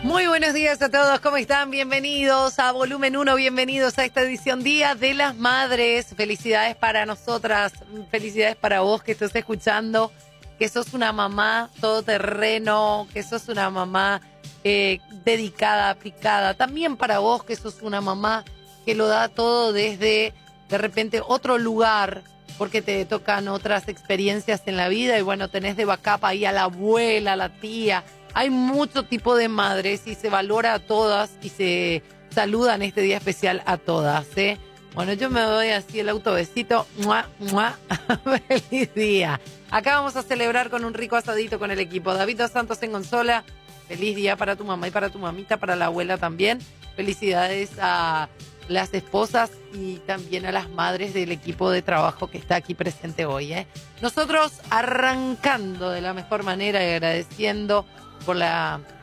Muy buenos días a todos, ¿cómo están? Bienvenidos a Volumen 1, bienvenidos a esta edición Día de las Madres. Felicidades para nosotras, felicidades para vos que estás escuchando, que sos una mamá todoterreno, que sos una mamá dedicada, aplicada. También para vos que sos una mamá que lo da todo desde, de repente, otro lugar, porque te tocan otras experiencias en la vida y bueno, tenés de backup ahí a la abuela, a la tía. Hay mucho tipo de madres y se valora a todas y se saluda en este día especial a todas, ¿eh? Bueno, yo me doy así el autobesito. ¡Mua, mua! ¡Feliz día! Acá vamos a celebrar con un rico asadito con el equipo. David Dos Santos en consola. Feliz día para tu mamá y para tu mamita, para la abuela también. Felicidades a las esposas y también a las madres del equipo de trabajo que está aquí presente hoy, ¿eh? Nosotros arrancando de la mejor manera y agradeciendo por la